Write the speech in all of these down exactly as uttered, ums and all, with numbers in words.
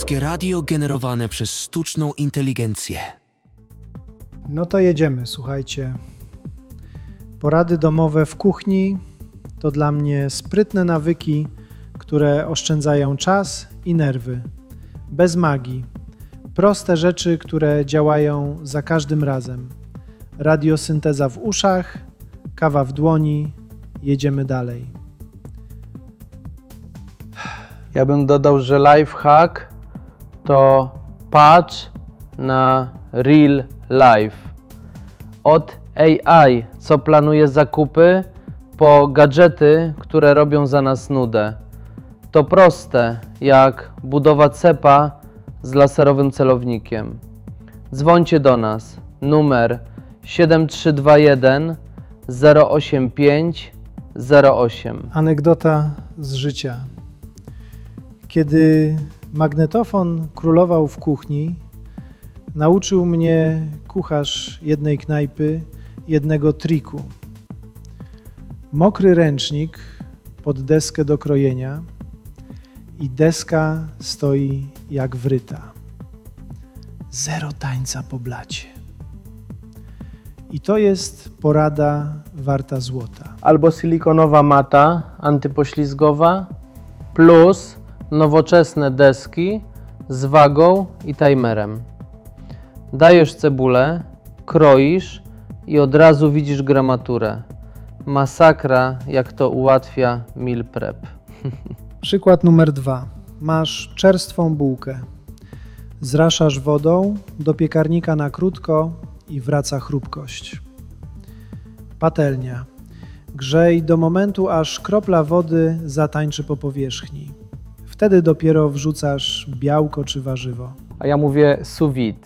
Polskie radio generowane przez sztuczną inteligencję. No to jedziemy, słuchajcie. Porady domowe w kuchni to dla mnie sprytne nawyki, które oszczędzają czas i nerwy. Bez magii. Proste rzeczy, które działają za każdym razem. Radiosynteza w uszach, kawa w dłoni, jedziemy dalej. Ja bym dodał, że lifehack to patrz na real life. Od A I, co planuje zakupy, po gadżety, które robią za nas nudę. To proste, jak budowa cepa z laserowym celownikiem. Dzwońcie do nas. Numer siedem trzy dwa jeden zero osiem pięć zero osiem. Anegdota z życia. Kiedy magnetofon królował w kuchni, nauczył mnie kucharz jednej knajpy jednego triku. Mokry ręcznik pod deskę do krojenia i deska stoi jak wryta. Zero tańca po blacie. I to jest porada warta złota. Albo silikonowa mata antypoślizgowa plus nowoczesne deski z wagą i timerem. Dajesz cebulę, kroisz i od razu widzisz gramaturę. Masakra, jak to ułatwia meal prep. Przykład numer dwa. Masz czerstwą bułkę. Zraszasz wodą, do piekarnika na krótko i wraca chrupkość. Patelnia. Grzej do momentu, aż kropla wody zatańczy po powierzchni. Wtedy dopiero wrzucasz białko czy warzywo. A ja mówię sous vide.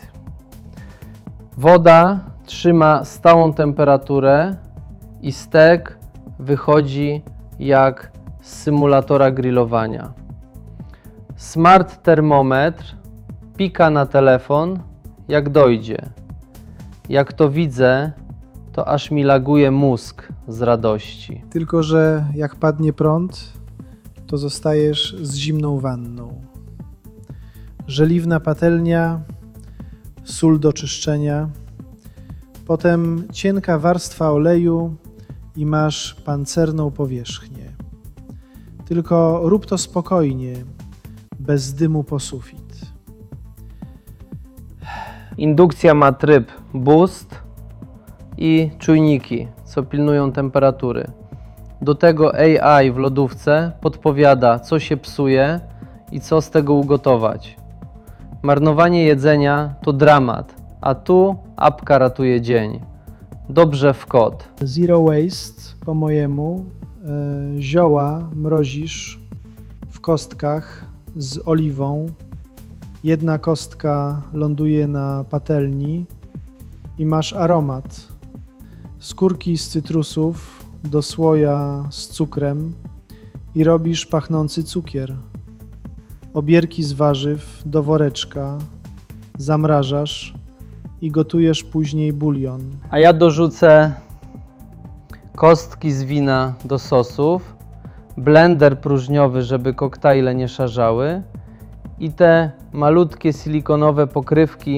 Woda trzyma stałą temperaturę i stek wychodzi jak z symulatora grillowania. Smart termometr pika na telefon jak dojdzie. Jak to widzę, to aż mi laguje mózg z radości. Tylko że jak padnie prąd, to zostajesz z zimną wanną. Żeliwna patelnia, sól do czyszczenia, potem cienka warstwa oleju i masz pancerną powierzchnię. Tylko rób to spokojnie, bez dymu po sufit. Indukcja ma tryb boost i czujniki, co pilnują temperatury. Do tego A I w lodówce podpowiada, co się psuje i co z tego ugotować. Marnowanie jedzenia to dramat, a tu apka ratuje dzień. Dobrze w kod. Zero waste po mojemu. E, zioła mrozisz w kostkach z oliwą. Jedna kostka ląduje na patelni i masz aromat. Skórki z cytrusów do słoja z cukrem i robisz pachnący cukier. Obierki z warzyw do woreczka, zamrażasz i gotujesz później bulion. A ja dorzucę kostki z wina do sosów, blender próżniowy, żeby koktajle nie szarzały i te malutkie silikonowe pokrywki